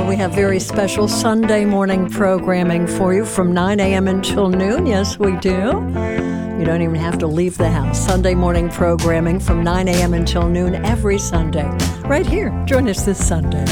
we have very special Sunday morning programming for you from 9 a.m. until noon. Yes, we do. You don't even have to leave the house. Sunday morning programming from 9 a.m. until noon every Sunday. Right here. Join us this Sunday.